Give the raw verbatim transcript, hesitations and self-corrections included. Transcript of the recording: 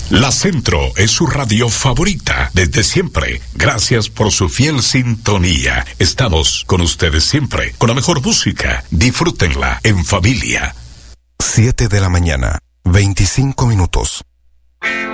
La Centro es su radio favorita desde siempre. Gracias por su fiel sintonía. Estamos con ustedes siempre, con la mejor música. Disfrútenla en familia. siete de la mañana, veinticinco minutos.